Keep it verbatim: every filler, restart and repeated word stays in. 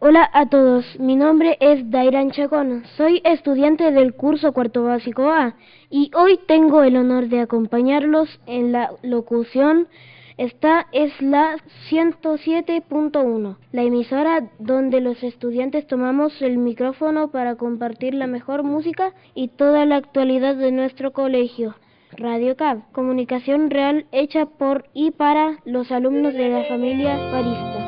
Hola a todos, mi nombre es Dairan Chacón, soy estudiante del curso cuarto básico A y hoy tengo el honor de acompañarlos en la locución. Esta es la ciento siete punto uno, la emisora donde los estudiantes tomamos el micrófono para compartir la mejor música y toda la actualidad de nuestro colegio. Radio C A B, comunicación real hecha por y para los alumnos de la familia Barista.